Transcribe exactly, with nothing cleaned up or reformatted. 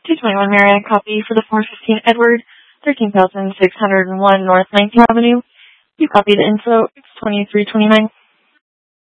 two twenty-one Marion, copy for the four fifteen Edward, thirteen thousand six hundred one North nineteenth Avenue. You copy the info, it's twenty-three twenty-nine.